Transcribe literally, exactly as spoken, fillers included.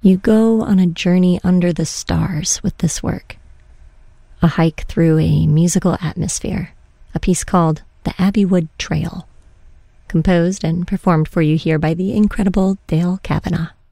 You go on a journey under the stars with this work, a hike through a musical atmosphere, a piece called The Abbeywood Trail, composed and performed for you here by the incredible Dale Kavanagh.